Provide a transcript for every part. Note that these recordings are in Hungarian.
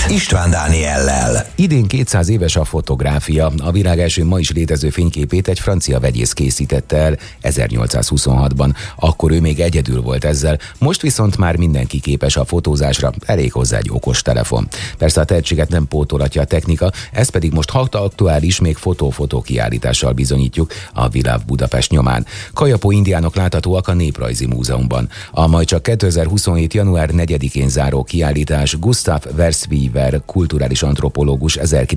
István Dániellel. Idén 200 éves a fotográfia. A világ első ma is létező fényképét egy francia vegyész készítette el 1826-ban. Akkor ő még egyedül volt ezzel, most viszont már mindenki képes a fotózásra, elég hozzá egy okos telefon. Persze a tehetséget nem pótolhatja a technika, ez pedig most aktuális, még fotó-fotó kiállítással bizonyítjuk a Világ Budapest nyomán. Kajapó indiánok láthatóak a Néprajzi Múzeumban. A majd csak 2027. január 4-én záró kiállítás Gustav Verswever kulturális antropológus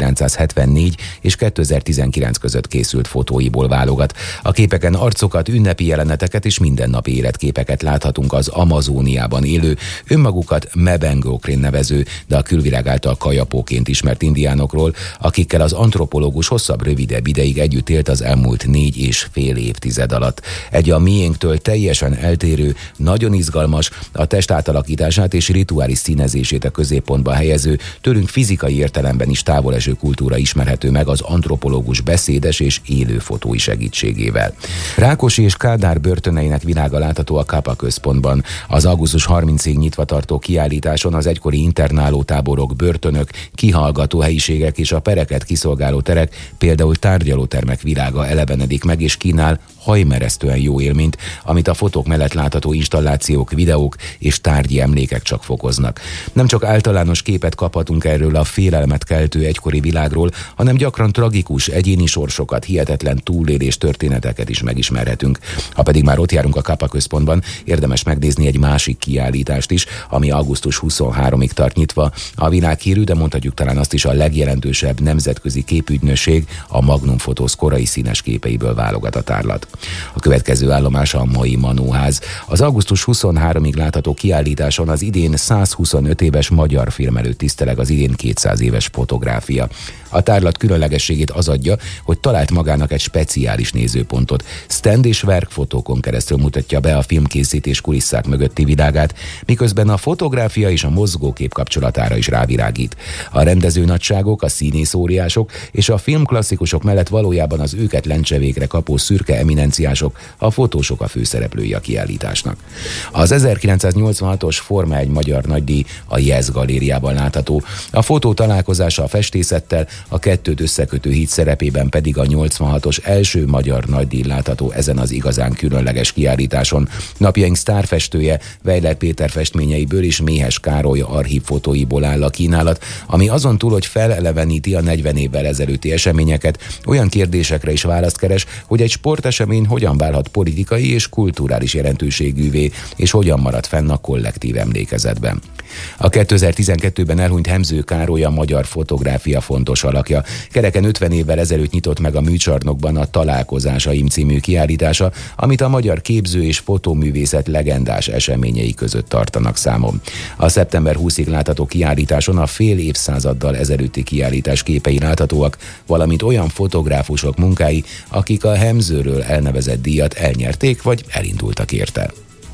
1974 és 2019 között készült fotóiból válogat. A képeken arcokat, ünnepi jeleneteket és mindennapi életképeket láthatunk az Amazóniában élő, önmagukat Mebengokrin nevező, de a külvilág által kajapóként ismert indiánokról, akikkel az antropológus rövidebb ideig együtt élt az elmúlt 4,5 évtized alatt. Egy a miénktől teljesen eltérő, nagyon izgalmas, a test átalakítását és rituális színezését a középpontba helyező, tőlünk fizikai értelemben is távoleső kultúra ismerhető meg az antropológus beszédes és élő fotói segítségével. Rákosi és Kádár börtöneinek világa látható a Kápa központban. Az augusztus 30-ig nyitva tartó kiállításon az egykori internáló táborok, börtönök, kihallgató helyiségek és a pereket kiszolgáló terek, például tárgyalótermek világa elevenedik meg és kínál hajmeresztően jó élményt, amit a fotók mellett látható installációk, videók és tárgyi emlékek csak fokoznak. Nem csak általános képet kaphatunk erről a félelmet keltő egykori világról, hanem gyakran tragikus egyéni sorsokat, hihetetlen túlélés történeteket is megismerhetünk. Ha pedig már ott járunk a Kápa központban, érdemes megnézni egy másik kiállítást is, ami augusztus 23-ig tart nyitva. A világhírű, de mondhatjuk talán azt is a legjelentősebb nemzetközi képügynökség, a Magnum Photos korai színes képeiből válogat a tárlat. A következő állomás a mai Manóház. Az augusztus 23-ig látható kiállításon az idén 125 éves magyar film előtt tiszteleg az idén 200 éves fotográfia. A tárlat különlegességét az adja, hogy talált magának egy speciális nézőpontot. Stand és verkfotókon keresztül mutatja be a filmkészítés kulisszák mögötti világát, miközben a fotográfia és a mozgókép kapcsolatára is rávilágít. A rendező nagyságok, a színész óriások és a filmklasszikusok mellett valójában az őket lencsevékre kapó szürke eminenciások, a fotósok a főszereplői a kiállításnak. Az 1986-os Forma 1 magyar nagydíj a Yes galériában látható. A fotó találkozása a festészettel, a kettőt összekötő híd szerepében pedig a 86-os első magyar nagydíj látható ezen az igazán különleges kiállításon. Napjaink sztárfestője Weiler Péter festményeiből és Méhes Károly archív fotóiból áll a kínálat, ami azon túl, hogy feleleveníti a 40 évvel ezelőtti eseményeket, olyan kérdésekre is választ keres, hogy egy sportesemény hogyan válhat politikai és kulturális jelentőségűvé, és hogyan marad fenn a kollektív emlékezetben. A 2012-ben elhunyt Hemző Károly a magyar fotográfia fontos alakja. Kereken 50 évvel ezelőtt nyitott meg a Műcsarnokban a Találkozásaim című kiállítása, amit a magyar képző és fotóművészet legendás eseményei között tartanak számon. A szeptember 20-ig látható kiállításon a fél évszázaddal ezelőtti kiállítás képei láthatóak, valamint olyan fotográfusok munkái, akik a Hemzőről elnevezett díjat elnyerték vagy elindultak érte.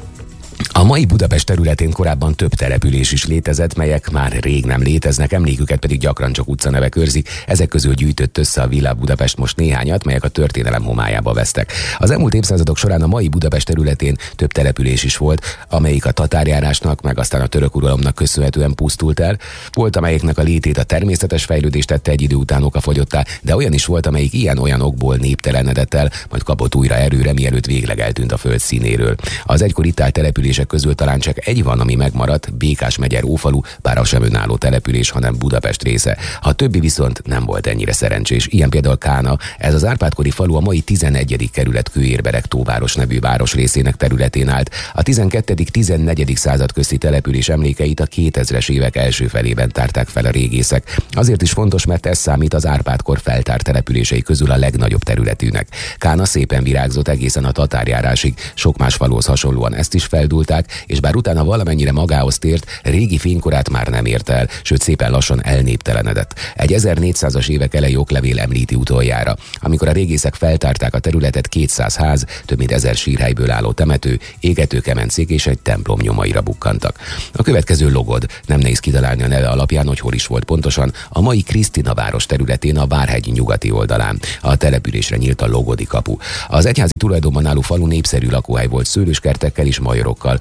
A mai Budapest területén korábban több település is létezett, melyek már rég nem léteznek, emléküket pedig gyakran csak utcanevek őrzik. Ezek közül gyűjtött össze a Világ Budapest most néhányat, melyek a történelem homályába vesztek. Az elmúlt évszázadok során a mai Budapest területén több település is volt, amelyik a tatárjárásnak, meg aztán a török uralomnak köszönhetően pusztult el. Volt, amelyiknek a létét a természetes fejlődés tette egy idő után okafogyottá, de olyan is volt, amelyik ilyen-olyan okból néptelenedett el, majd kapott újra erőre, mielőtt végleg eltűnt a föld színéről. Az egykor itt állt települések közül talán csak egy van, ami megmaradt, Békás-megyer Ófalu, bár az sem önálló település, hanem Budapest része. A többi viszont nem volt ennyire szerencsés. Ilyen például Kána, ez az Árpád-kori falu a mai 11. kerület Kőérbereg-Tóváros nevű városrészének területén állt. A 12.-14. század közti település emlékeit a 2000-es évek első felében tárták fel a régészek. Azért is fontos, mert ez számít az Árpád-kor feltárt települései közül a legnagyobb területűnek. Kána szépen virágzott egészen a tatárjárásig, sok más faluhoz hasonlóan ezt is feldúlták, és bár utána valamennyire magához tért, régi fénykorát már nem ért el, sőt szépen lassan elnéptelenedett. Egy 1400-as évek elejé oklevél említi utoljára, amikor a régészek feltárták a területet, 200 ház, több mint 1000 sírhelyből álló temető, égető kemencék és egy templom nyomaira bukkantak. A következő Logod, nem nehéz kitalálni a neve alapján, hogy hol is volt pontosan, a mai Krisztina város területén a Várhegy nyugati oldalán. A településre nyílt a Logodi kapu. Az egyházi tulajdonban álló falu népszerű lakóhely volt szőlőskertekkel és majorokkal,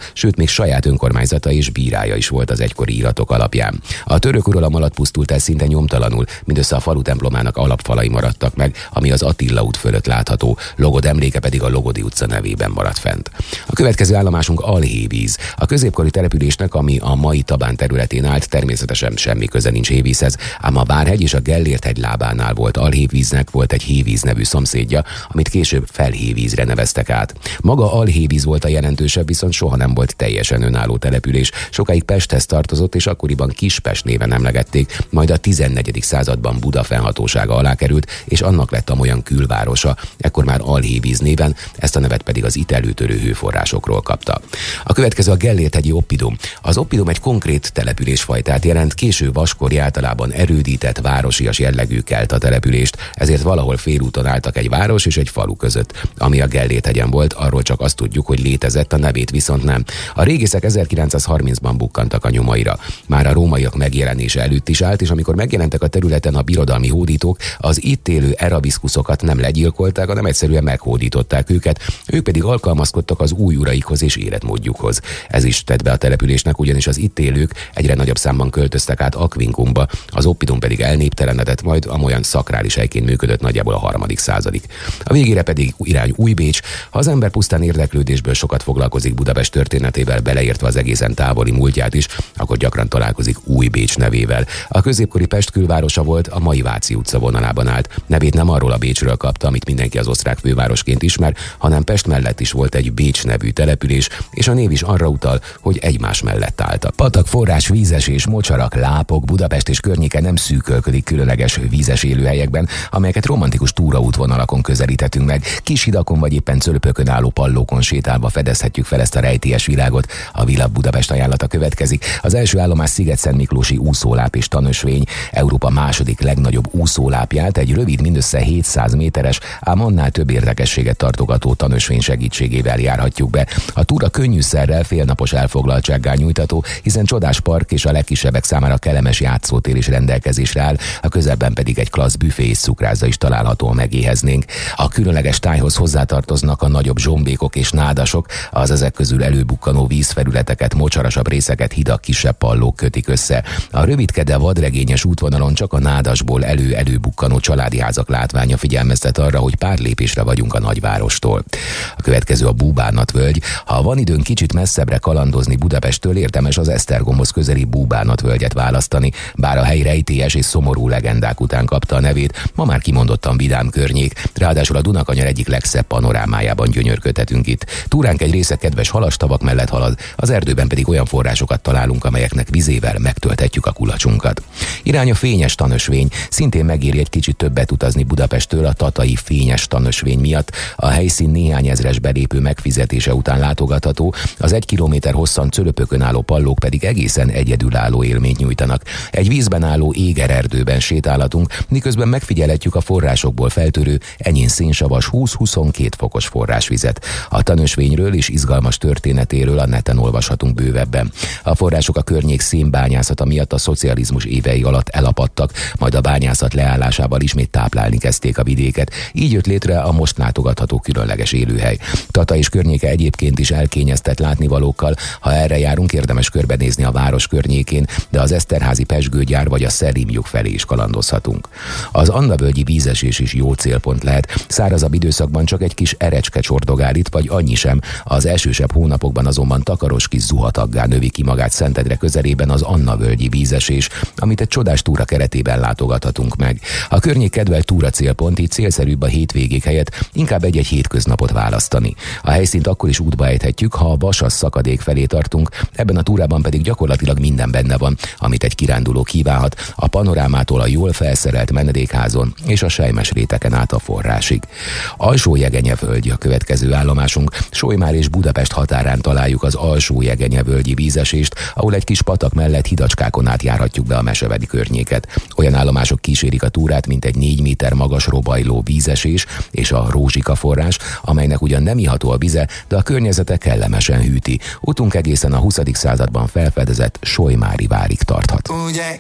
sőt még saját önkormányzata és bírája is volt az egykori iratok alapján. A török uralom alatt pusztult el szinte nyomtalanul, mindössze a falu templomának alapfalai maradtak meg, ami az Attila út fölött látható, Logod emléke pedig a Logodi utca nevében maradt fent. A következő állomásunk Alhévíz. A középkori településnek, ami a mai Tabán területén állt, természetesen semmi köze nincs Hévízhez, ám a Várhegy és a Gellért-hegy lábánál volt Alhévíznek volt egy Hévíz nevű szomszédja, amit később Felhévízre neveztek át. Maga Alhévíz volt a jelentősebb, viszont soha nem volt teljesen önálló település. Sokáig Pesthez tartozott, és akkoriban Kispest néven emlegették, majd a 14. században Buda fennhatósága alá került, és annak lett amolyan külvárosa, ekkor már Alhévíz néven, ezt a nevet pedig az itt előtörő hőforrásokról kapta. A következő a Gellért-hegyi oppidum. Az oppidum egy konkrét településfajtát jelent, késő vaskori általában erődített, városias jellegű kelta települést, ezért valahol félúton álltak egy város és egy falu között. Ami a Gellért-hegyen volt, arról csak azt tudjuk, hogy létezett, a nevét viszont nem. A régészek 1930-ban bukkantak a nyomaira. Már a rómaiak megjelenése előtt is állt, és amikor megjelentek a területen a birodalmi hódítók, az itt élő erabiszkuszokat nem legyilkolták, hanem egyszerűen meghódították őket, ők pedig alkalmazkodtak az új uraikhoz és életmódjukhoz. Ez is tett be a településnek, ugyanis az itt élők egyre nagyobb számban költöztek át Aquincumba, az oppidum pedig elnéptelenedett, majd amolyan szakrális helyként működött nagyjából a 3. századig. A végére pedig irány Újbécs. Ha az ember pusztán érdeklődésből sokat foglalkozik Budapest történetével, beleértve az egészen távoli múltját is, akkor gyakran találkozik Újbécs nevével. A középkori Pest külvárosa volt, a mai Váci utca vonalában állt. Nevét nem arról a Bécsről kapta, amit mindenki az osztrák fővárosként ismer, hanem Pest mellett is volt egy Bécs nevű település, és a név is arra utal, hogy egymás mellett álltak. Patak, forrás, vízesés, mocsarak, lápok, Budapest és környéke nem szűkölködik különleges vízes élőhelyekben, amelyeket romantikus túraútvonalakon közelíthetünk meg. Kis hidakon vagy éppen cölöpökön álló pallókon sétálva fedezhetjük fel ezt a rejtélyes világot. A Villa Budapest ajánlata következik. Az első állomás Sziget-Szentmiklósi úszóláp és tanösvény, Európa második legnagyobb úszólápját, egy rövid, mindössze 700 méteres, ám annál több érdekességet tartogató tanösvény segítségével járhatjuk be. A túra könnyűszerrel, félnapos elfoglaltsággá nyújtató, hiszen csodás park és a legkisebbek számára kellemes játszótér is rendelkezésre áll, a közelben pedig egy klassz büfé és cukrászda is található, megéheznénk. A különleges tájhoz hozzátartoznak a nagyobb zsombékok és nádasok, az ezek közül előbukkanó vízfelületeket, mocsarasabb részeket hidak, kisebb pallók kötik össze. A rövidke, de vadregényes útvonalon csak a nádasból előbukkanó családi házak látványa figyelmeztet arra, hogy pár lépésre vagyunk a nagyvárostól. A következő a Búbánatvölgy. Ha van időn kicsit messzebbre kalandozni Budapesttől, érdemes az Esztergomhoz közeli Búbánatvölgyet választani, bár a hely rejtélyes és szomorú legendák után kapta a nevét, ma már kimondottan vidám környék, ráadásul a Dunakanyar egyik legszebb panorámájában gyönyörködhetünk itt. Túránk egy része kedves halastavak mellett halad, az erdőben pedig olyan forrásokat találunk, amelyeknek vizével megtölthetjük a kulacsunkat. Irány a Fényes tanösvény, szintén megéri egy kicsit többet utazni Budapesttől a tatai Fényes tanösvény miatt. A helyszín néhány ezres belépő megfizetése után látogatható, az 1 kilométer hosszan cölöpökön álló pallók pedig egészen egyedülálló élményt nyújtanak. Egy vízben álló égererdőben sétálhatunk, miközben megfigyelhetjük a forrásokból feltörő, enyén szénsavas 20-22 fokos forrásvizet. A tanösvényről és izgalmas történetéről a neten olvashatunk bővebben. A források a környék szénbányászata miatt a szocializmus évei alatt elapadtak, majd a bányászat leállásával ismét táplálni kezdték a vidéket. Így jött létre a most látogatható különleges élőhely. Tata és környéke egyébként is elkényeztett látnivalókkal, ha erre járunk, érdemes körbenézni a város környékén, de az Eszterházi pezsgőgyár vagy a Szerémlyuk felé is kalandozhatunk. Az Annavölgyi vízesés is jó célpont lehet. Szárazabb időszakban csak egy kis erecske csordogál itt, vagy annyi sem. Az elsősebb hónapokban azonban takaros kis zuhataggá növi ki magát Szentendre közelében az Annavölgyi vízesés, amit egy csodás túra keretében látogathatunk meg. A környék kedvelt túra célpont, így célszerűbb a hétvégék helyett inkább egy-egy hétköznapot választani. A helyszínt akkor is útba ejthetjük, ha a Vasas szakadék felé tartunk, ebben a túrában pedig gyakorlatilag minden benne van, amit egy kiránduló kívánhat, a panorámától a jól felszerelt menedékházon és a selymes réteken át a forrásig. Alsó-Jegenyevölgy a következő állomásunk. Solymár és Budapest határán találjuk az Alsó-Jegenyevölgyi vízesést, ahol egy kis patak mellett hidacskákon át járhatjuk be a Mesevedi környéket. Olyan állomások kísérik a túrát, mint egy 4 méter magas robajló vízesés és a Rózsika forrás, amelynek ugyan nem iható a vize, de a környezete kellemesen hűti. Utunk egészen a 20. században felfedezett Solymári várig tarthat. Ugye